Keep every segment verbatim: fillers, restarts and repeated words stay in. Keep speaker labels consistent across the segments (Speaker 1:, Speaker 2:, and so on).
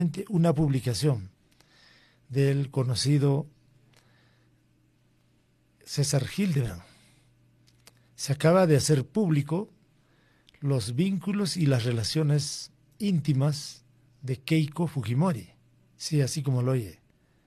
Speaker 1: una publicación del conocido César Hildebrand. Se acaba de hacer público los vínculos y las relaciones íntimas de Keiko Fujimori. Sí, así como lo oye.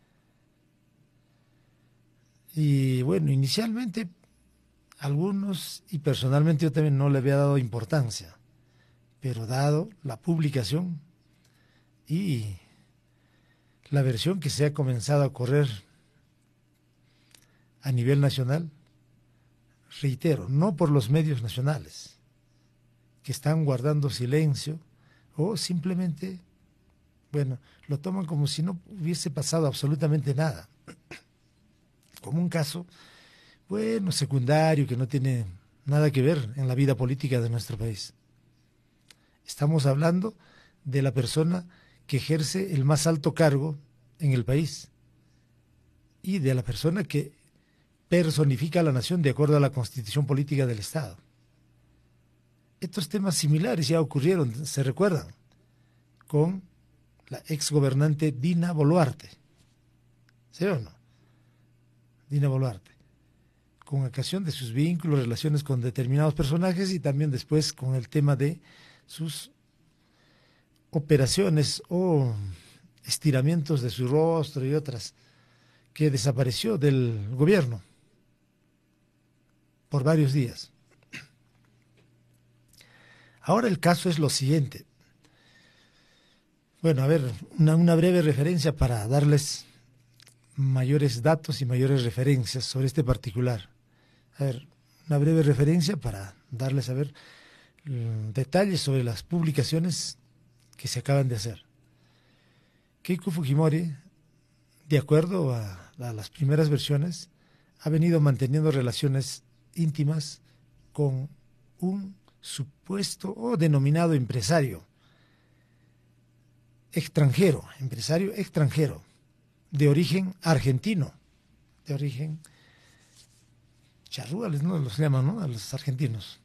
Speaker 1: Y bueno, inicialmente algunos, y personalmente yo también no le había dado importancia, pero dado la publicación y la versión que se ha comenzado a correr a nivel nacional, reitero, no por los medios nacionales, que están guardando silencio o simplemente, bueno, lo toman como si no hubiese pasado absolutamente nada, como un caso, bueno, secundario, que no tiene nada que ver en la vida política de nuestro país. Estamos hablando de la persona que ejerce el más alto cargo en el país y de la persona que personifica a la nación de acuerdo a la constitución política del Estado. Estos temas similares ya ocurrieron, se recuerdan, con la exgobernante Dina Boluarte. ¿Sí o no? Dina Boluarte. Con ocasión de sus vínculos, relaciones con determinados personajes y también después con el tema de sus operaciones o estiramientos de su rostro y otras, que desapareció del gobierno por varios días. Ahora el caso es lo siguiente. Bueno, a ver, una, una breve referencia para darles mayores datos y mayores referencias sobre este particular. A ver, una breve referencia para darles a ver mm, detalles sobre las publicaciones que se acaban de hacer. Keiko Fujimori, de acuerdo a, a las primeras versiones, ha venido manteniendo relaciones íntimas con un supuesto o denominado empresario extranjero, empresario extranjero, de origen argentino, de origen charrúales, ¿no? Los llaman, ¿no? A los argentinos.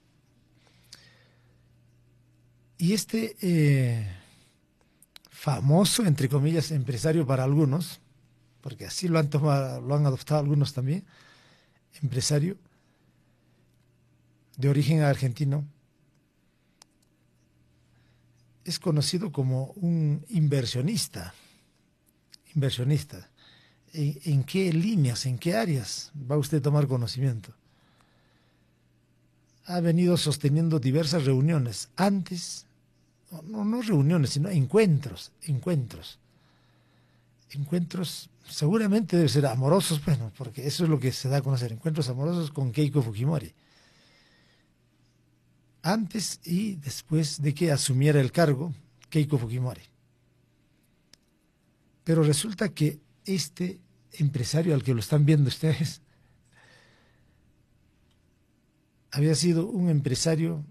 Speaker 1: Y este eh, famoso, entre comillas, empresario para algunos, porque así lo han tomado, lo han adoptado algunos también, empresario de origen argentino, es conocido como un inversionista. Inversionista. ¿En, en qué líneas, en qué áreas va usted a tomar conocimiento? Ha venido sosteniendo diversas reuniones antes, no, no reuniones, sino encuentros, encuentros. Encuentros seguramente deben ser amorosos, bueno, porque eso es lo que se da a conocer, encuentros amorosos con Keiko Fujimori. Antes y después de que asumiera el cargo Keiko Fujimori. Pero resulta que este empresario al que lo están viendo ustedes había sido un empresario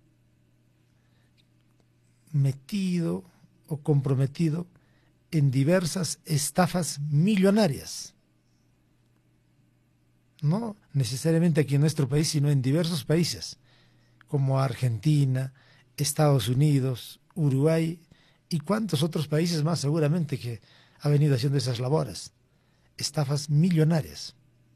Speaker 1: metido o comprometido en diversas estafas millonarias. No necesariamente aquí en nuestro país, sino en diversos países, como Argentina, Estados Unidos, Uruguay y cuantos otros países más seguramente que ha venido haciendo esas labores. Estafas millonarias.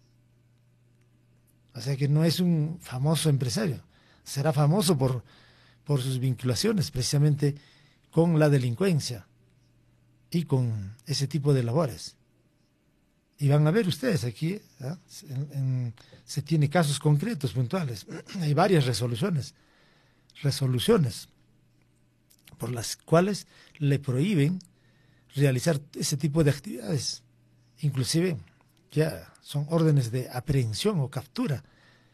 Speaker 1: O sea que no es un famoso empresario. Será famoso por, por sus vinculaciones precisamente con la delincuencia y con ese tipo de labores. Y van a ver ustedes aquí, ¿eh? en, en, se tiene casos concretos, puntuales. Hay varias resoluciones, resoluciones por las cuales le prohíben realizar ese tipo de actividades. Inclusive ya son órdenes de aprehensión o captura.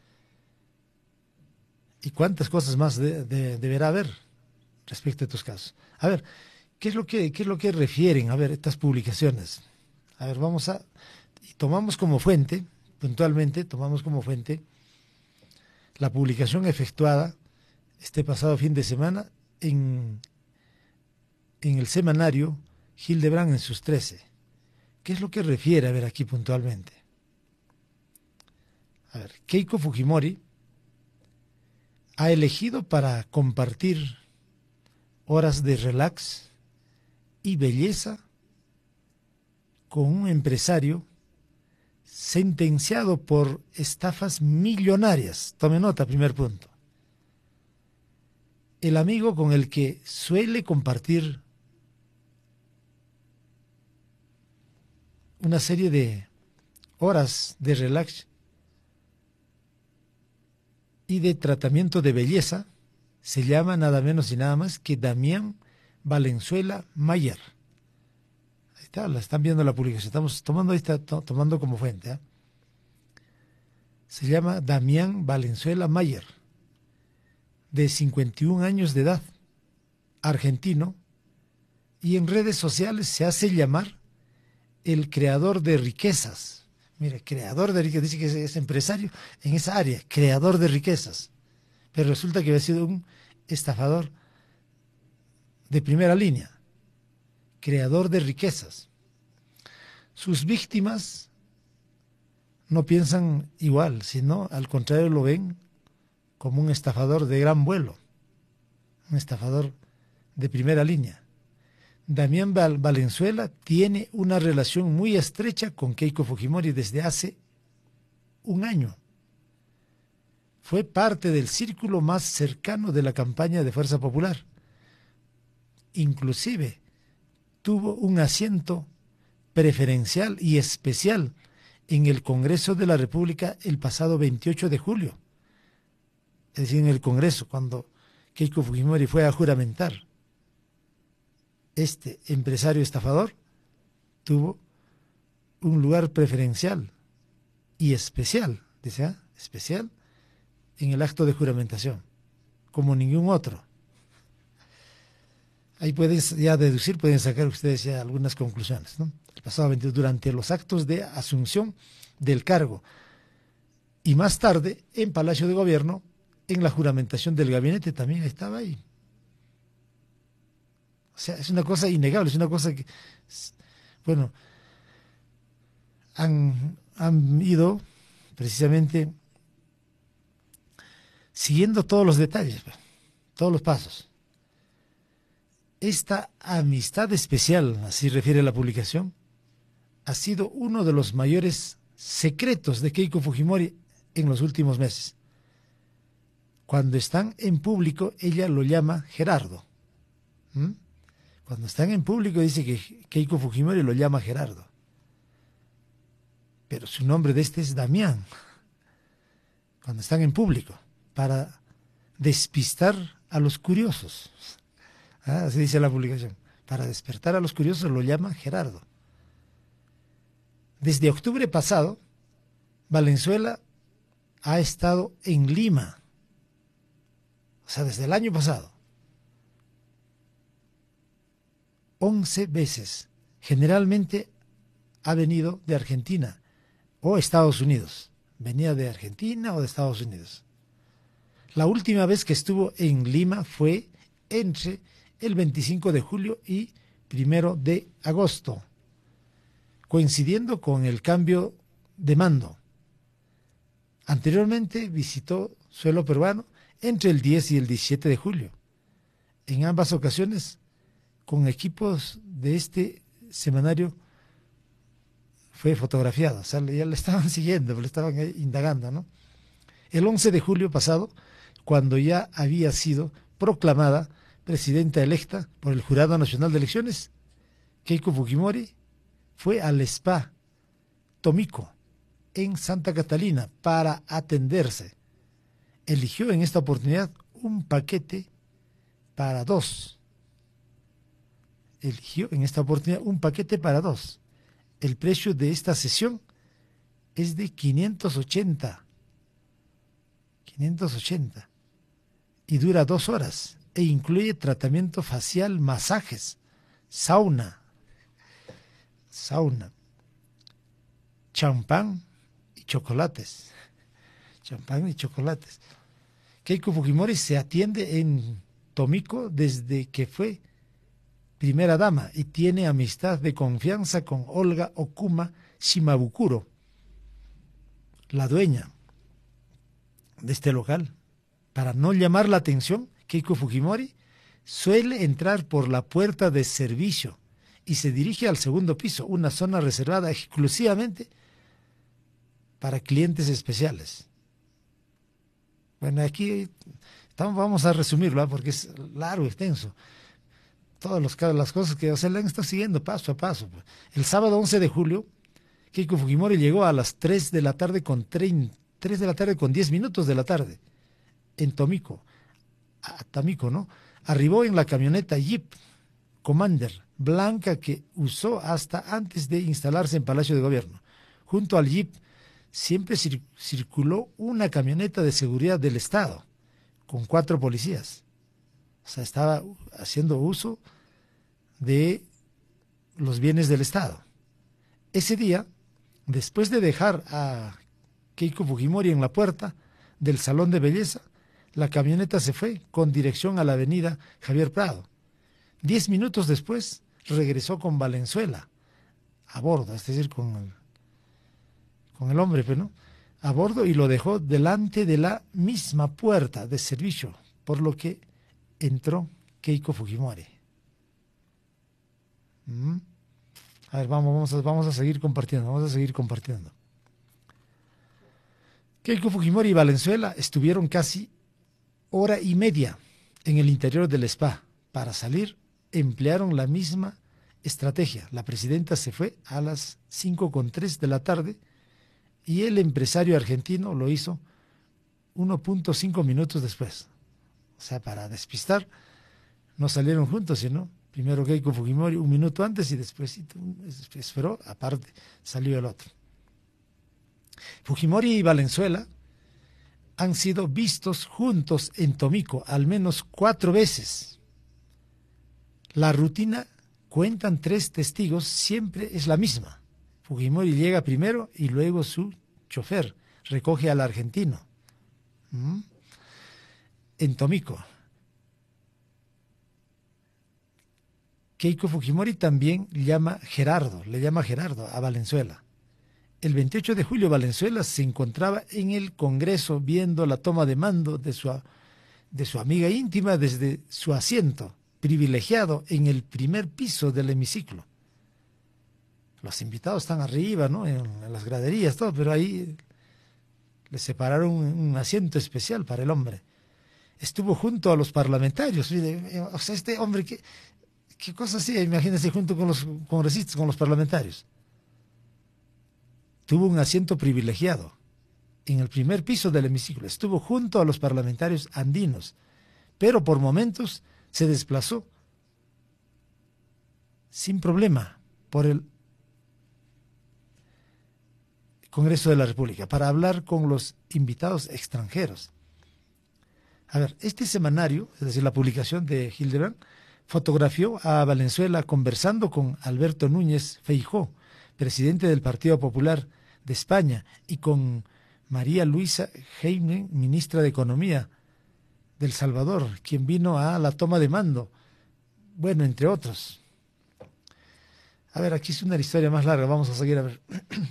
Speaker 1: ¿Y cuántas cosas más de, de, deberá haber respecto a estos casos? A ver, ¿qué es lo que, qué es lo que refieren, a ver, estas publicaciones? A ver, vamos a... Y tomamos como fuente, puntualmente, tomamos como fuente la publicación efectuada este pasado fin de semana en, en el semanario Hildebrand en sus trece. ¿Qué es lo que refiere, a ver, aquí puntualmente? A ver, Keiko Fujimori ha elegido para compartir horas de relax y belleza con un empresario sentenciado por estafas millonarias. Tome nota, primer punto. El amigo con el que suele compartir una serie de horas de relax y de tratamiento de belleza se llama nada menos y nada más que Damián Valenzuela Mayer. Ahí está, la están viendo la publicación. Estamos tomando, ahí está, to, tomando como fuente. ¿eh? Se llama Damián Valenzuela Mayer, de cincuenta y un años de edad, argentino, y en redes sociales se hace llamar el creador de riquezas. Mire, creador de riquezas, dice que es, es empresario en esa área, creador de riquezas. Pero resulta que había sido un estafador de primera línea, creador de riquezas. Sus víctimas no piensan igual, sino al contrario lo ven como un estafador de gran vuelo, un estafador de primera línea. Damián Valenzuela tiene una relación muy estrecha con Keiko Fujimori desde hace un año. Fue parte del círculo más cercano de la campaña de Fuerza Popular. Inclusive tuvo un asiento preferencial y especial en el Congreso de la República el pasado veintiocho de julio. Es decir, en el Congreso, cuando Keiko Fujimori fue a juramentar. Este empresario estafador tuvo un lugar preferencial y especial, dice, ¿eh? especial, en el acto de juramentación, como ningún otro. Ahí pueden ya deducir, pueden sacar ustedes ya algunas conclusiones, ¿no? El pasado veintidós, durante los actos de asunción del cargo y más tarde en Palacio de Gobierno, en la juramentación del gabinete también estaba ahí. O sea, es una cosa innegable, es una cosa que, bueno, han, han ido precisamente siguiendo todos los detalles, todos los pasos. Esta amistad especial, así refiere la publicación, ha sido uno de los mayores secretos de Keiko Fujimori en los últimos meses. Cuando están en público, ella lo llama Gerardo. ¿Mm? Cuando están en público dice que Keiko Fujimori lo llama Gerardo. Pero su nombre de este es Damián. Cuando están en público, para despistar a los curiosos. ¿Ah? Así dice la publicación. Para despertar a los curiosos lo llama Gerardo. Desde octubre pasado, Valenzuela ha estado en Lima. O sea, desde el año pasado. once veces. Generalmente ha venido de Argentina o Estados Unidos. Venía de Argentina o de Estados Unidos. La última vez que estuvo en Lima fue entre el veinticinco de julio y primero de agosto, coincidiendo con el cambio de mando. Anteriormente visitó suelo peruano entre el diez y el diecisiete de julio. En ambas ocasiones, con equipos de este semanario, fue fotografiado. O sea, ya le estaban siguiendo, le estaban indagando, ¿no? El once de julio pasado, cuando ya había sido proclamada presidenta electa por el Jurado Nacional de Elecciones, Keiko Fujimori fue al spa Tomiko en Santa Catalina para atenderse. Eligió en esta oportunidad un paquete para dos. Eligió en esta oportunidad un paquete para dos. El precio de esta sesión es de quinientos ochenta. quinientos ochenta. Y dura dos horas. E incluye tratamiento facial, masajes, sauna, sauna, champán y chocolates. Champán y chocolates. Keiko Fujimori se atiende en Tomiko desde que fue primera dama y tiene amistad de confianza con Olga Okuma Shimabukuro, la dueña de este local. Para no llamar la atención, Keiko Fujimori suele entrar por la puerta de servicio y se dirige al segundo piso, una zona reservada exclusivamente para clientes especiales. Bueno, aquí estamos, vamos a resumirlo, ¿eh? Porque es largo, extenso. Todas los, las cosas que o sea, le han estado siguiendo paso a paso. El sábado once de julio, Keiko Fujimori llegó a las tres de la tarde con treinta, tres de la tarde con diez minutos de la tarde en Tomiko, a Tamiko, ¿no? Arribó en la camioneta Jeep Commander blanca que usó hasta antes de instalarse en Palacio de Gobierno. Junto al Jeep siempre cir circuló una camioneta de seguridad del Estado con cuatro policías. O sea, estaba haciendo uso de los bienes del Estado. Ese día, después de dejar a Keiko Fujimori en la puerta del salón de belleza, la camioneta se fue con dirección a la avenida Javier Prado. Diez minutos después, regresó con Valenzuela a bordo, es decir, con el, con el hombre, ¿no? A bordo, y lo dejó delante de la misma puerta de servicio, por lo que entró Keiko Fujimori. ¿Mm? A ver, vamos, vamos, a, vamos a seguir compartiendo, vamos a seguir compartiendo. Keiko Fujimori y Valenzuela estuvieron casi hora y media en el interior del spa. Para salir, emplearon la misma estrategia. La presidenta se fue a las cinco con tres de la tarde y el empresario argentino lo hizo uno punto cinco minutos después. O sea, para despistar, no salieron juntos, sino primero Keiko Fujimori un minuto antes y después esperó, aparte salió el otro. Fujimori y Valenzuela han sido vistos juntos en Tomiko al menos cuatro veces. La rutina, cuentan tres testigos, siempre es la misma. Fujimori llega primero y luego su chofer recoge al argentino. ¿Mm? En Tomiko. Keiko Fujimori también llama Gerardo, le llama Gerardo a Valenzuela. El veintiocho de julio Valenzuela se encontraba en el Congreso viendo la toma de mando de su, de su amiga íntima desde su asiento privilegiado en el primer piso del hemiciclo. Los invitados están arriba, ¿no? En, en las graderías, todo, pero ahí le separaron un, un asiento especial para el hombre. Estuvo junto a los parlamentarios. O sea, este hombre, ¿qué, qué cosa hacía? Imagínense, junto con los congresistas, con los parlamentarios. Tuvo un asiento privilegiado en el primer piso del hemiciclo. Estuvo junto a los parlamentarios andinos, pero por momentos se desplazó sin problema por el Congreso de la República para hablar con los invitados extranjeros. A ver, este semanario, es decir, la publicación de Hildebrand, fotografió a Valenzuela conversando con Alberto Núñez Feijóo, presidente del Partido Popular de España, y con María Luisa Heine, ministra de Economía del Salvador, quien vino a la toma de mando, bueno, entre otros. A ver, aquí es una historia más larga, vamos a seguir a ver.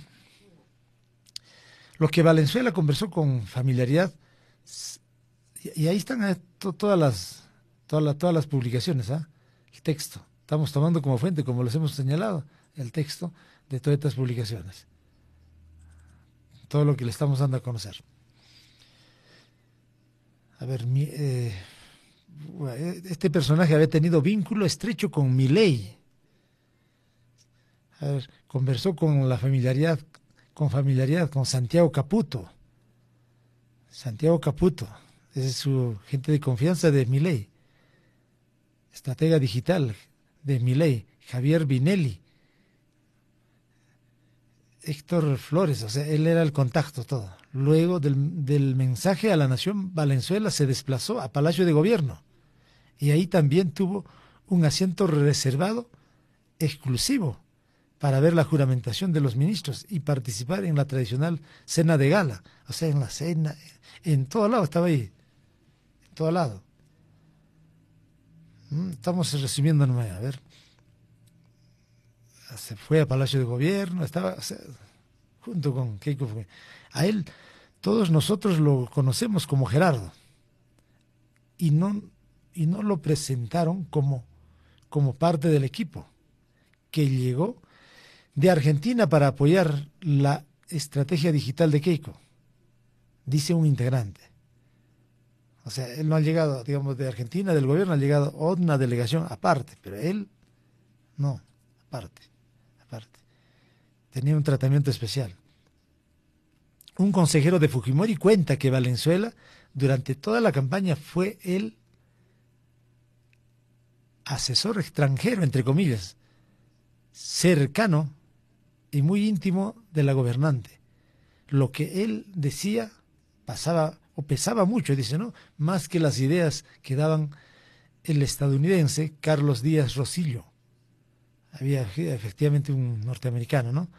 Speaker 1: Lo que Valenzuela conversó con familiaridad, y ahí están eh, to, todas las todas las, todas las publicaciones, ¿eh? El texto. Estamos tomando como fuente, como les hemos señalado, el texto de todas estas publicaciones. Todo lo que le estamos dando a conocer. A ver, mi, eh, este personaje había tenido vínculo estrecho con Milei. A ver, conversó con la familiaridad, con familiaridad con Santiago Caputo. Santiago Caputo, ese es su gente de confianza de Milei. Estratega digital de Milei, Javier Vinelli, Héctor Flores, o sea, él era el contacto todo. Luego del, del mensaje a la nación, Valenzuela se desplazó a Palacio de Gobierno y ahí también tuvo un asiento reservado exclusivo para ver la juramentación de los ministros y participar en la tradicional cena de gala. O sea, en la cena, en todo lado estaba ahí, en todo lado. Estamos resumiendo nomás, a ver. Se fue a Palacio de Gobierno, estaba, o sea, junto con Keiko. A él, todos nosotros lo conocemos como Gerardo. Y no, y no lo presentaron como, como parte del equipo. que llegó de Argentina para apoyar la estrategia digital de Keiko, dice un integrante. O sea, él no ha llegado, digamos, de Argentina, del gobierno, ha llegado una delegación aparte, pero él no, aparte, aparte. Tenía un tratamiento especial. Un consejero de Fujimori cuenta que Valenzuela, durante toda la campaña, fue el asesor extranjero, entre comillas, cercano y muy íntimo de la gobernante. Lo que él decía pasaba o pesaba mucho, dice, ¿no? Más que las ideas que daban el estadounidense Carlos Díaz Rosillo. Había efectivamente un norteamericano, ¿no?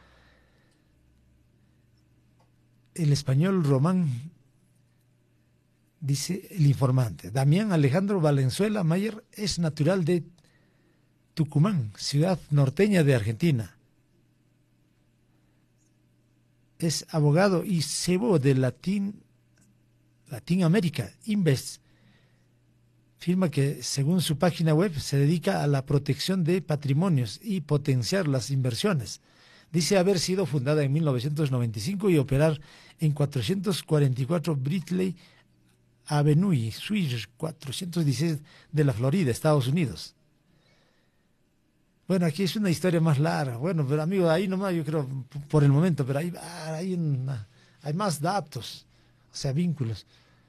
Speaker 1: El español Román, dice el informante, Damián Alejandro Valenzuela Mayer es natural de Tucumán, ciudad norteña de Argentina. Es abogado y cebo de Latin, Latin America Invest. Firma que, según su página web, se dedica a la protección de patrimonios y potenciar las inversiones. Dice haber sido fundada en mil novecientos noventa y cinco y operar en cuatrocientos cuarenta y cuatro Britley Avenue, Suite cuatrocientos dieciséis de la Florida, Estados Unidos. Bueno, aquí es una historia más larga. Bueno, pero amigo, ahí nomás yo creo por el momento, pero ahí hay, una, hay más datos, o sea, vínculos.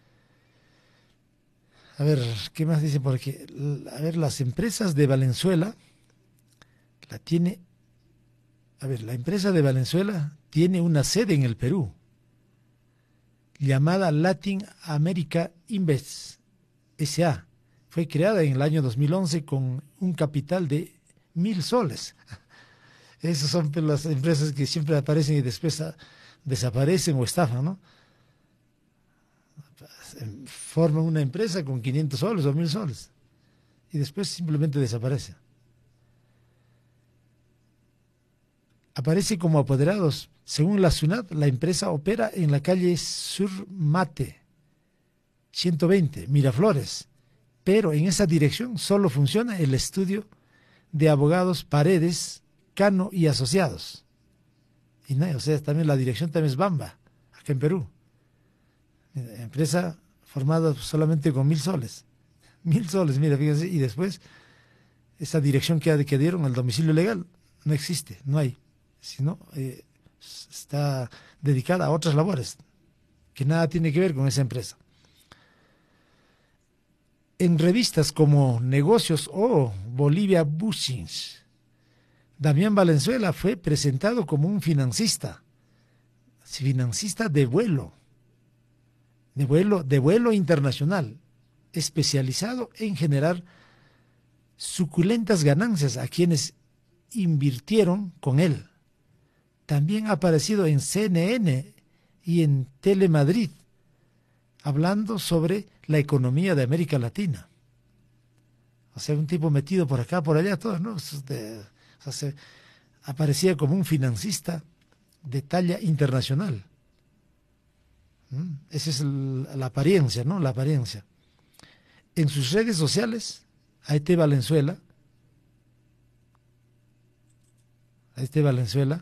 Speaker 1: A ver, ¿qué más dice por aquí? A ver, las empresas de Valenzuela, la tiene, a ver, la empresa de Valenzuela tiene una sede en el Perú, llamada Latin America Invest S A. Fue creada en el año dos mil once con un capital de mil soles. Esas son las empresas que siempre aparecen y después desaparecen o estafan, ¿no? Forman una empresa con quinientos soles o mil soles y después simplemente desaparece. Aparece como apoderados. Según la SUNAT, la empresa opera en la calle Surmate ciento veinte, Miraflores, pero en esa dirección solo funciona el estudio de abogados Paredes, Cano y Asociados. Y no, o sea, también la dirección también es Bamba, acá en Perú. Empresa formada solamente con mil soles. Mil soles, mira, fíjense, y después esa dirección que, que dieron al domicilio legal no existe, no hay. Sino eh, está dedicada a otras labores que nada tiene que ver con esa empresa. En revistas como Negocios o Bolivia Business, Damián Valenzuela fue presentado como un financista, financista de vuelo, de vuelo, de vuelo internacional, especializado en generar suculentas ganancias a quienes invirtieron con él. También ha aparecido en C N N y en Telemadrid, hablando sobre la economía de América Latina. O sea, un tipo metido por acá, por allá, todo, ¿no? De, o sea, se aparecía como un financista de talla internacional. ¿Mm? Esa es el, la apariencia, ¿no? La apariencia. En sus redes sociales, a este Valenzuela, a este Valenzuela,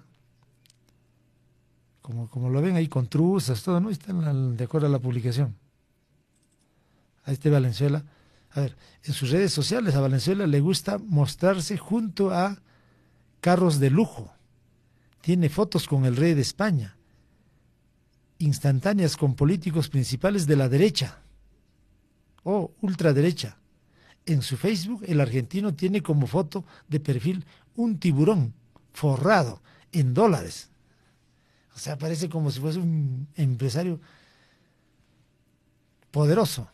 Speaker 1: Como, como lo ven ahí con truzas, todo, ¿no? Está en la, de acuerdo a la publicación. A este Valenzuela. A ver, en sus redes sociales a Valenzuela le gusta mostrarse junto a carros de lujo. Tiene fotos con el rey de España. Instantáneas con políticos principales de la derecha o ultraderecha. En su Facebook, el argentino tiene como foto de perfil un tiburón forrado en dólares. O sea, parece como si fuese un empresario poderoso.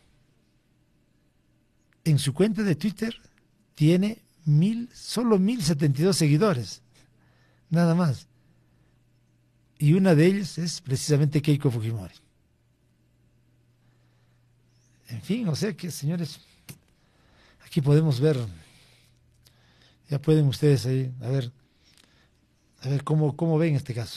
Speaker 1: En su cuenta de Twitter tiene mil, solo mil setenta y dos seguidores. Nada más. Y una de ellas es precisamente Keiko Fujimori. En fin, o sea que, señores, aquí podemos ver, ya pueden ustedes ahí, a ver, a ver cómo, cómo ven este caso.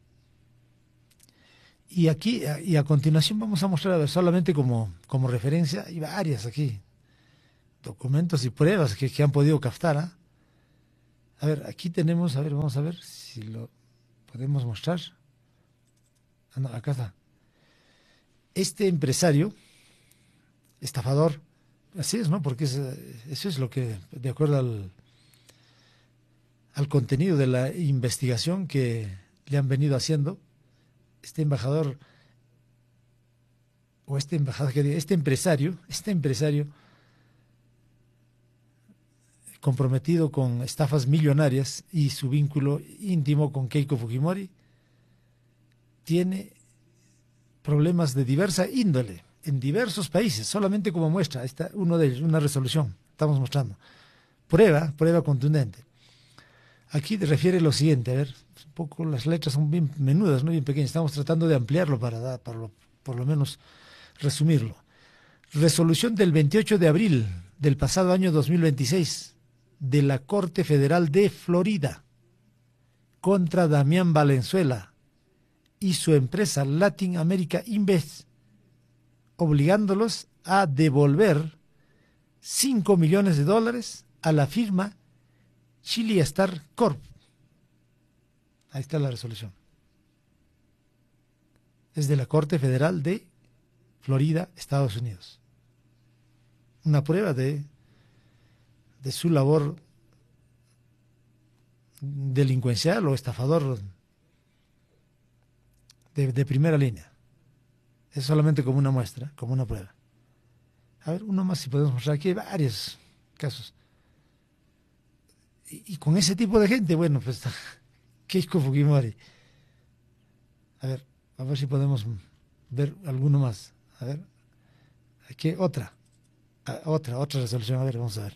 Speaker 1: Y aquí, y a continuación vamos a mostrar, a ver, solamente como, como referencia, hay varias aquí, documentos y pruebas que, que han podido captar. ¿eh? A ver, aquí tenemos, a ver, vamos a ver si lo podemos mostrar. Ah, no, acá está. Este empresario, estafador, así es, ¿no? Porque es, eso es lo que, de acuerdo al, al contenido de la investigación que le han venido haciendo, este embajador, o este embajador, este empresario, este empresario comprometido con estafas millonarias y su vínculo íntimo con Keiko Fujimori, tiene problemas de diversa índole en diversos países, solamente como muestra, está uno de ellos, una resolución, estamos mostrando. Prueba, prueba contundente. Aquí refiere lo siguiente, a ver, un poco las letras son bien menudas, no bien pequeñas, estamos tratando de ampliarlo para, dar, para lo, por lo menos resumirlo. Resolución del veintiocho de abril del pasado año dos mil veintiséis de la Corte Federal de Florida contra Damián Valenzuela y su empresa Latin America Invest, obligándolos a devolver cinco millones de dólares a la firma Chile Star Corp. Ahí está la resolución. Es de la Corte Federal de Florida, Estados Unidos. Una prueba de, de su labor delincuencial o estafador de, de primera línea. Es solamente como una muestra, como una prueba. A ver, uno más si podemos mostrar. Aquí hay varios casos. Y, y con ese tipo de gente, bueno, pues Keiko Fujimori. A ver, a ver si podemos ver alguno más. A ver, aquí otra. Ah, otra, otra resolución. A ver, vamos a ver.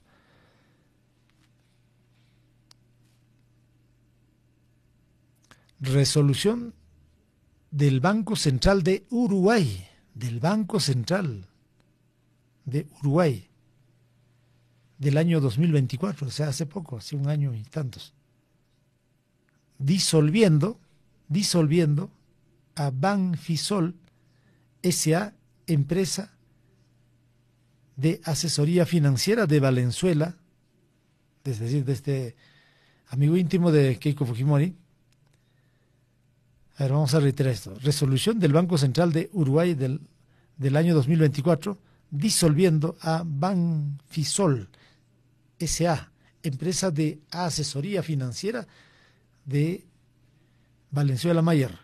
Speaker 1: Resolución del Banco Central de Uruguay. Del Banco Central de Uruguay. Del año dos mil veinticuatro, o sea, hace poco, hace un año y tantos. Disolviendo, disolviendo a Banfisol S A, empresa de asesoría financiera de Valenzuela, es decir, de este amigo íntimo de Keiko Fujimori. A ver, vamos a reiterar esto. Resolución del Banco Central de Uruguay del, del año dos mil veinticuatro, disolviendo a Banfisol S A, empresa de asesoría financiera de Valenzuela Mayer.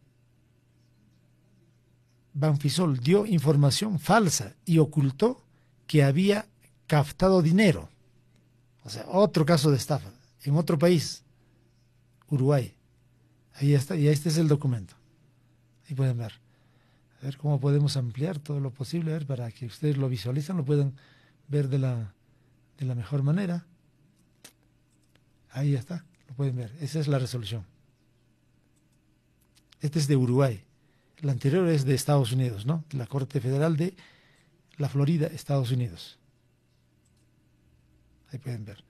Speaker 1: Banfisol dio información falsa y ocultó que había captado dinero. O sea, otro caso de estafa en otro país, Uruguay. Ahí está, y este es el documento. Ahí pueden ver. A ver cómo podemos ampliar todo lo posible, a ver, para que ustedes lo visualicen, lo puedan ver de la, de la mejor manera. Ahí está, lo pueden ver. Esa es la resolución. Este es de Uruguay. El anterior es de Estados Unidos, ¿no? La Corte Federal de la Florida, Estados Unidos. Ahí pueden ver.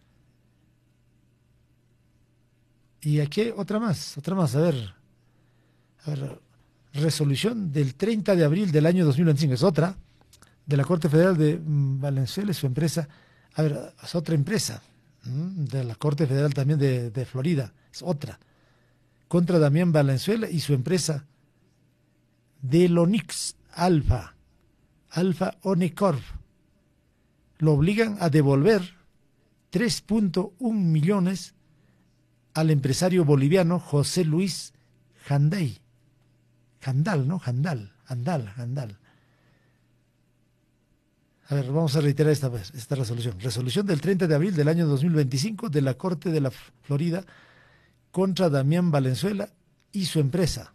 Speaker 1: Y aquí otra más, otra más, a ver. A ver, resolución del treinta de abril del año dos mil veinticinco, es otra, de la Corte Federal de Valenzuela y su empresa. A ver, es otra empresa, de la Corte Federal también de, de Florida, es otra, contra Damián Valenzuela y su empresa Delonix Alfa, Alfa Onecorp. Lo obligan a devolver tres punto uno millones al empresario boliviano José Luis Janday. Jandal, ¿no? Jandal, Jandal, Jandal. A ver, vamos a reiterar esta vez, esta resolución. Resolución del treinta de abril del año dos mil veinticinco de la Corte de la Florida contra Damián Valenzuela y su empresa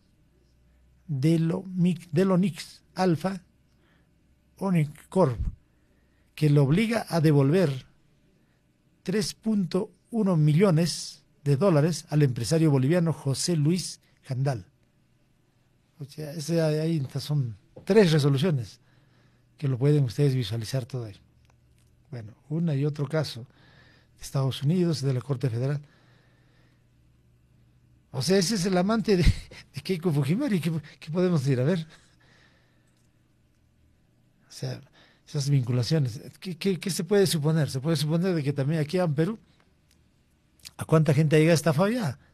Speaker 1: Delonix Alfa Onecorp, que lo obliga a devolver tres punto uno millones de dólares al empresario boliviano José Luis Jandal. O sea, ese, ahí son tres resoluciones que lo pueden ustedes visualizar todo ahí. Bueno, una y otro caso de Estados Unidos, de la Corte Federal. O sea, ese es el amante de, de Keiko Fujimori. ¿Qué, ¿Qué podemos decir? A ver. O sea, esas vinculaciones. ¿Qué, qué, qué se puede suponer? Se puede suponer de que también aquí en Perú ¿A cuánta gente ha llegado esta falla?